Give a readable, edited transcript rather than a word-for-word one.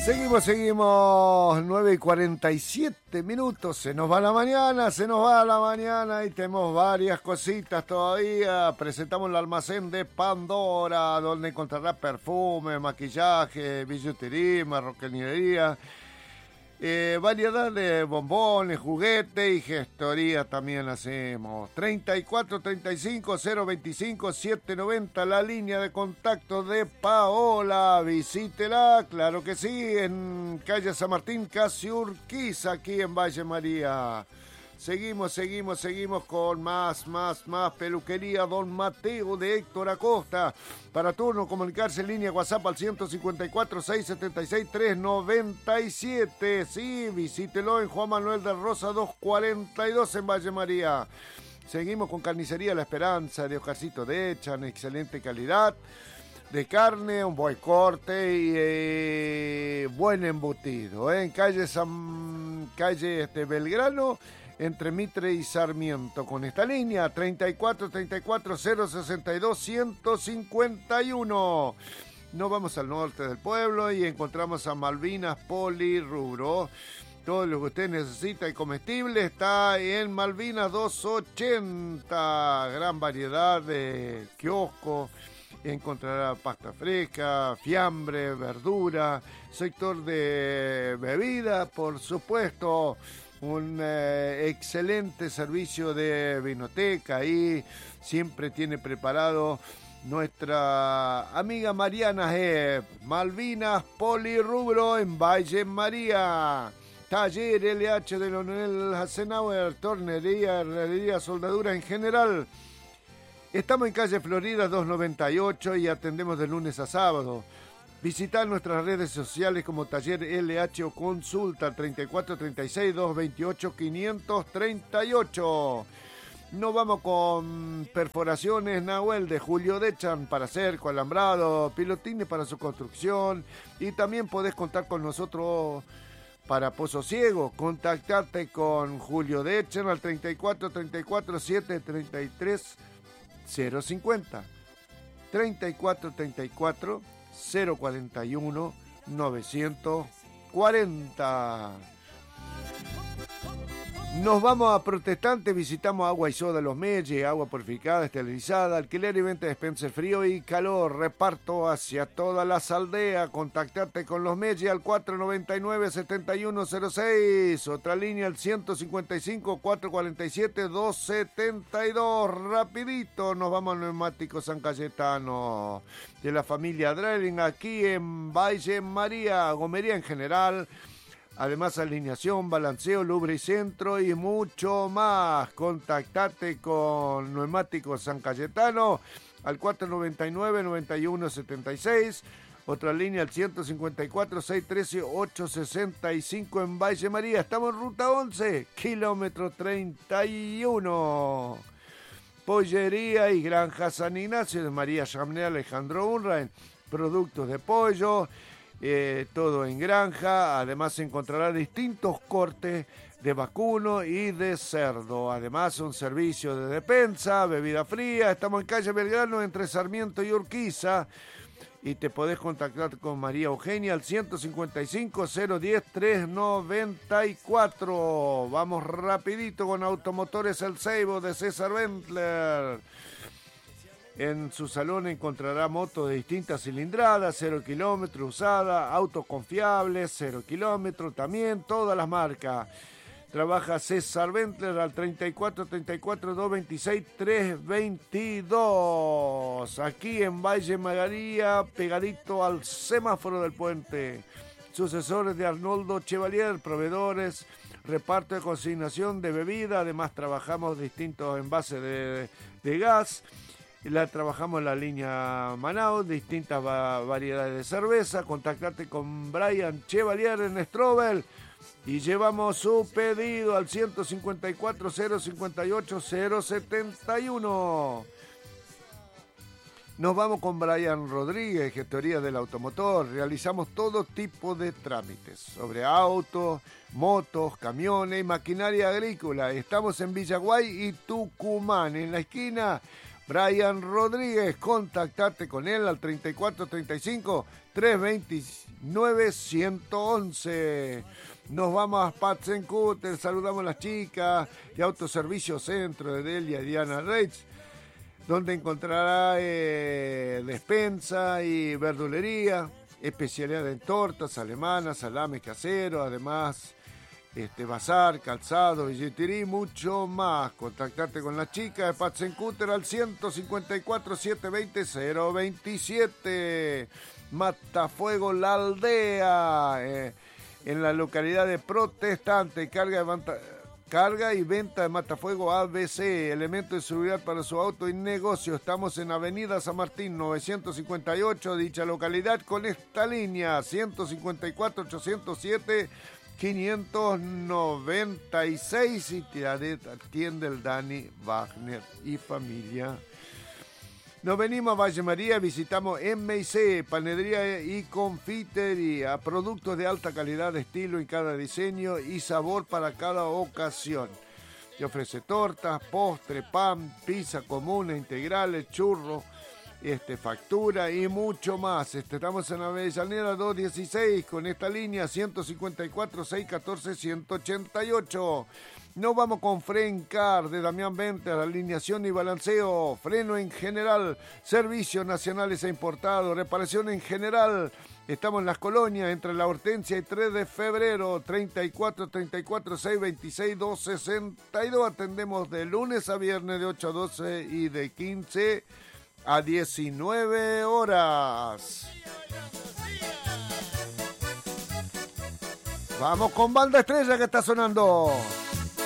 Seguimos, 9:47 minutos, se nos va la mañana y tenemos varias cositas todavía. Presentamos el almacén de Pandora, donde encontrará perfume, maquillaje, billutería, marroquinería, variedad de bombones, juguetes y gestoría también hacemos. 34 35 025 790, la línea de contacto de Paola. Visítela, claro que sí, en calle San Martín, casi Urquiza, aquí en Valle María. Seguimos con más peluquería Don Mateo de Héctor Acosta. Para turno, comunicarse en línea WhatsApp al 154-676-397. Sí, visítelo en Juan Manuel de Rosa 242 en Valle María. Seguimos con Carnicería La Esperanza de Oscarcito de Echan, excelente calidad de carne, un buen corte y buen embutido. En calle Belgrano, entre Mitre y Sarmiento, con esta línea 34 34 062 151. Nos vamos al norte del pueblo y encontramos a Malvinas Polirrubro. Todo lo que usted necesita y comestible está en Malvinas 280. Gran variedad de kioscos. Encontrará pasta fresca, fiambre, verdura, sector de bebida, por supuesto. Un excelente servicio de vinoteca y siempre tiene preparado nuestra amiga Mariana Malvinas Polirrubro en Valle María. Taller LH de Leonel Hasenauer, tornería, herrería, soldadura en general. Estamos en calle Florida 298 y atendemos de lunes a sábado. Visita nuestras redes sociales como Taller LH o consulta 3436-228-538. Nos vamos con perforaciones Nahuel de Julio Dechan para cerco, alambrado, pilotines para su construcción y también podés contar con nosotros para Pozo Ciego. Contactarte con Julio Dechan al 34 34 733 050 34 34 041 940. Nos vamos a Protestante, visitamos Agua y Soda Los Meyes, agua purificada, esterilizada, alquiler y venta de despensa frío y calor, reparto hacia todas las aldeas. Contactarte con Los Meyes al 499-7106, otra línea al 155-447-272. Rapidito nos vamos a Neumáticos San Cayetano, de la familia Drelling, aquí en Valle María, gomería en general. Además, alineación, balanceo, lubricentro y mucho más. Contactate con Neumáticos San Cayetano al 499-9176. Otra línea al 154-613-865 en Valle María. Estamos en ruta 11, kilómetro 31. Pollería y Granja San Ignacio de María Jamné Alejandro Unrain. Productos de pollo. Todo en granja. Además encontrará distintos cortes de vacuno y de cerdo. Además un servicio de despensa, bebida fría. Estamos en calle Belgrano entre Sarmiento y Urquiza. Y te podés contactar con María Eugenia al 155-010-394. Vamos rapidito con Automotores El Ceibo de César Bentler. En su salón encontrará motos de distintas cilindradas, 0 kilómetros usada, autos confiables, 0 kilómetros también, todas las marcas. Trabaja César Bentler al 34 34 226 322. Aquí en Valle María, pegadito al semáforo del puente. Sucesores de Arnoldo Chevalier, proveedores, reparto de consignación de bebida. Además trabajamos distintos envases de gas. Trabajamos en la línea Manaus, distintas variedades de cerveza. Contactate con Brian Chevalier en Strobel y llevamos su pedido al 154-058-071. Nos vamos con Brian Rodríguez, gestoría del automotor. Realizamos todo tipo de trámites sobre autos, motos, camiones y maquinaria agrícola. Estamos en Villaguay y Tucumán, en la esquina Brian Rodríguez, contactate con él al 3435-329-111. Nos vamos a Pats & Cutter, saludamos a las chicas de Autoservicio Centro de Delia y Diana Reitz, donde encontrará despensa y verdulería, especialidad en tortas alemanas, salames caseros, además bazar, calzado, billetería y mucho más. Contactarte con la chica de Pats & Cutter al 154-720-027. Matafuego La Aldea, en la localidad de Protestante. Carga y venta de matafuego ABC, elemento de seguridad para su auto y negocio. Estamos en Avenida San Martín 958, dicha localidad, con esta línea 154-807-596, y te atiende el Dani Wagner y familia. Nos venimos a Valle María, visitamos M&C, panadería y confitería, productos de alta calidad, estilo en cada diseño y sabor para cada ocasión. Te ofrece tortas, postre, pan, pizza común, integrales, churros, factura y mucho más. Estamos en Avellaneda 216 con esta línea 154-614-188. Nos vamos con Frencar de Damián Venter, alineación y balanceo, freno en general, servicios nacionales e importados, reparación en general. Estamos en Las Colonias, entre La Hortensia y 3 de febrero, 34-626-262. Atendemos de lunes a viernes de 8 a 12 y de 15 a 19 horas. Vamos con Banda Estrella que está sonando.